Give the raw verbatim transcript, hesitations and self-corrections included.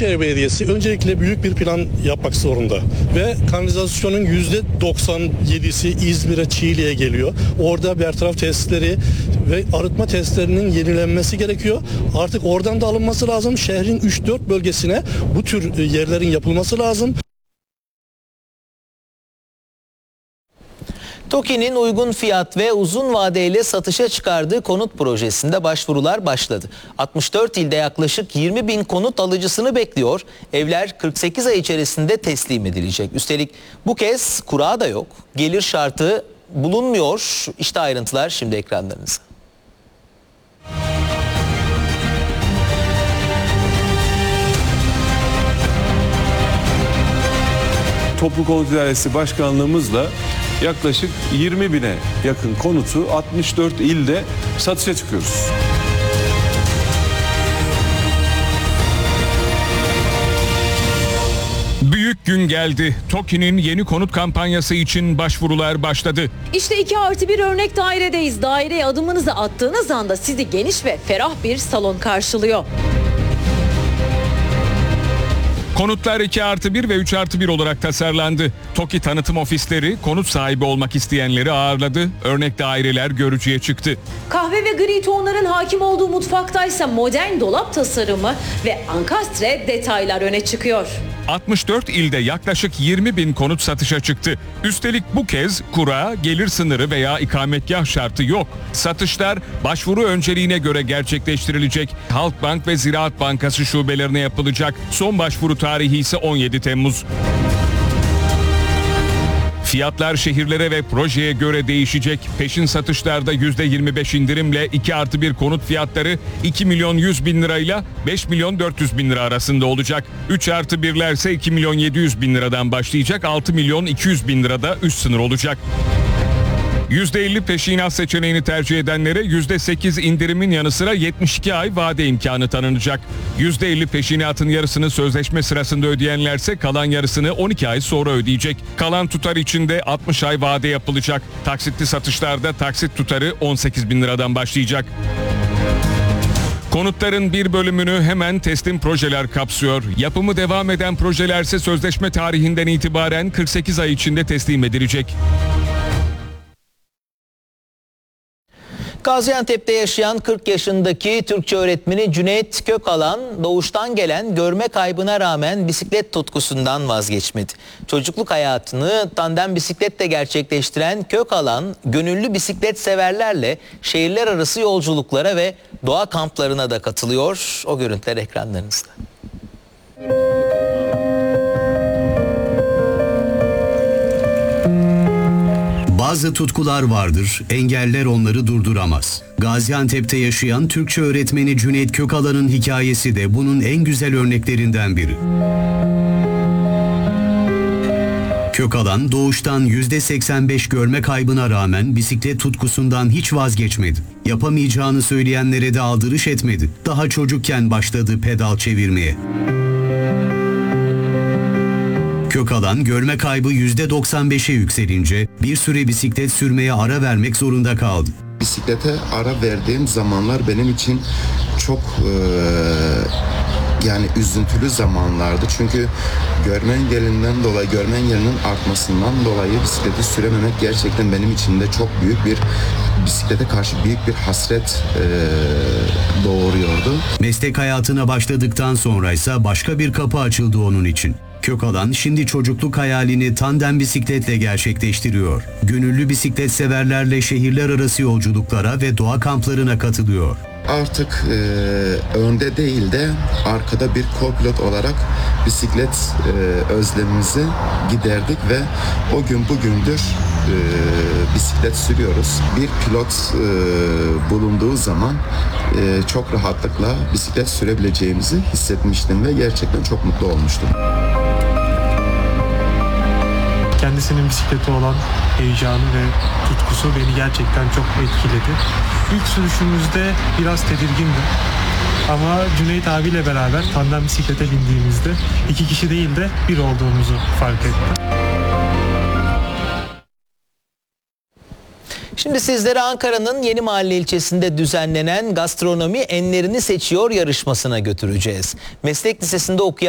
Büyükşehir Belediyesi öncelikle büyük bir plan yapmak zorunda ve kanalizasyonun yüzde doksan yedisi İzmir'e, Çiğli'ye geliyor. Orada bertaraf tesisleri ve arıtma tesislerinin yenilenmesi gerekiyor. Artık oradan da alınması lazım. Şehrin üç dört bölgesine bu tür yerlerin yapılması lazım. TOKİ'nin uygun fiyat ve uzun vadeyle satışa çıkardığı konut projesinde başvurular başladı. altmış dört ilde yaklaşık yirmi bin konut alıcısını bekliyor. Evler kırk sekiz ay içerisinde teslim edilecek. Üstelik bu kez kura da yok. Gelir şartı bulunmuyor. İşte ayrıntılar şimdi ekranlarınızda. Toplu Konut İdaresi Başkanlığımızla yaklaşık yirmi bine yakın konutu altmış dört ilde satışa çıkıyoruz. Büyük gün geldi. TOKİ'nin yeni konut kampanyası için başvurular başladı. İşte iki artı bir örnek dairedeyiz. Daireye adımınızı attığınız anda sizi geniş ve ferah bir salon karşılıyor. Konutlar iki artı bir ve üç artı bir olarak tasarlandı. TOKİ tanıtım ofisleri konut sahibi olmak isteyenleri ağırladı. Örnek daireler görücüye çıktı. Kahve ve gri tonların hakim olduğu mutfaktaysa modern dolap tasarımı ve ankastre detaylar öne çıkıyor. altmış dört ilde yaklaşık yirmi bin konut satışa çıktı. Üstelik bu kez kura, gelir sınırı veya ikametgah şartı yok. Satışlar başvuru önceliğine göre gerçekleştirilecek. Halkbank ve Ziraat Bankası şubelerine yapılacak. Son başvuru tarihi ise on yedi Temmuz. Fiyatlar şehirlere ve projeye göre değişecek. Peşin satışlarda yüzde yirmi beş indirimle iki artı bir konut fiyatları iki milyon yüz bin lirayla beş milyon dört yüz bin lira arasında olacak. üç artı birler ise iki milyon yedi yüz bin liradan başlayacak. altı milyon iki yüz bin lirada üst sınır olacak. yüzde elli peşinat seçeneğini tercih edenlere yüzde sekiz indirimin yanı sıra yetmiş iki ay vade imkanı tanınacak. yüzde elli peşinatın yarısını sözleşme sırasında ödeyenlerse kalan yarısını on iki ay sonra ödeyecek. Kalan tutar içinde altmış ay vade yapılacak. Taksitli satışlarda taksit tutarı on sekiz bin liradan başlayacak. Konutların bir bölümünü hemen teslim projeler kapsıyor. Yapımı devam eden projelerse sözleşme tarihinden itibaren kırk sekiz ay içinde teslim edilecek. Gaziantep'te yaşayan kırk yaşındaki Türkçe öğretmeni Cüneyt Kökalan doğuştan gelen görme kaybına rağmen bisiklet tutkusundan vazgeçmedi. Çocukluk hayatını tandem bisikletle gerçekleştiren Kökalan gönüllü bisiklet severlerle şehirler arası yolculuklara ve doğa kamplarına da katılıyor. O görüntüler ekranlarınızda. Bazı tutkular vardır, engeller onları durduramaz. Gaziantep'te yaşayan Türkçe öğretmeni Cüneyt Kökalan'ın hikayesi de bunun en güzel örneklerinden biri. Kökalan doğuştan yüzde seksen beş görme kaybına rağmen bisiklet tutkusundan hiç vazgeçmedi. Yapamayacağını söyleyenlere de aldırış etmedi. Daha çocukken başladı pedal çevirmeye. Kökalan görme kaybı yüzde doksan beşe yükselince bir süre bisiklet sürmeye ara vermek zorunda kaldı. Bisiklete ara verdiğim zamanlar benim için çok e, yani üzüntülü zamanlardı. Çünkü görme engelinden dolayı, görme engelinin artmasından dolayı bisikleti sürememek gerçekten benim için de çok büyük bir, bisiklete karşı büyük bir hasret e, doğuruyordu. Meslek hayatına başladıktan sonra ise başka bir kapı açıldı onun için. Kökalan şimdi çocukluk hayalini tandem bisikletle gerçekleştiriyor. Gönüllü bisiklet severlerle şehirler arası yolculuklara ve doğa kamplarına katılıyor. Artık e, önde değil de arkada bir co-pilot olarak bisiklet e, özlemimizi giderdik ve o gün bugündür e, bisiklet sürüyoruz. Bir pilot e, bulunduğu zaman e, çok rahatlıkla bisiklet sürebileceğimizi hissetmiştim ve gerçekten çok mutlu olmuştum. Kendisinin bisikleti olan heyecanı ve tutkusu beni gerçekten çok etkiledi. İlk sürüşümüzde biraz tedirgindim. Ama Cüneyt abiyle beraber tandem bisiklete bindiğimizde iki kişi değil de bir olduğumuzu fark ettim. Şimdi sizleri Ankara'nın Yeni Mahalle ilçesinde düzenlenen Gastronomi Enlerini Seçiyor yarışmasına götüreceğiz. Meslek lisesinde okuyan